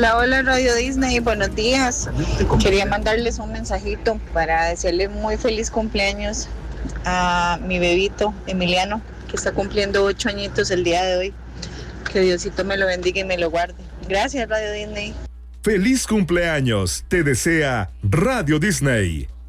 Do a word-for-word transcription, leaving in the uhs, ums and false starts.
Hola, hola Radio Disney, buenos días. Quería mandarles un mensajito para desearle muy feliz cumpleaños a mi bebito Emiliano, que está cumpliendo ocho añitos el día de hoy. Que Diosito me lo bendiga y me lo guarde. Gracias Radio Disney. Feliz cumpleaños, te desea Radio Disney.